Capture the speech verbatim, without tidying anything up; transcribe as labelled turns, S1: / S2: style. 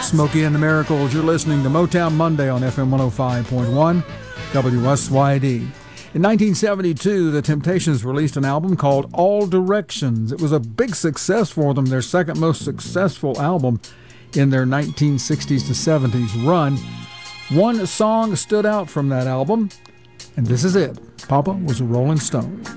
S1: Smokey and the Miracles. You're listening to Motown Monday on F M one oh five point one W S Y D. In nineteen seventy-two, the Temptations released an album called All Directions. It was a big success for them, their second most successful album in their nineteen sixties to seventies run. One song stood out from that album, and this is it. Papa Was a Rolling Stone.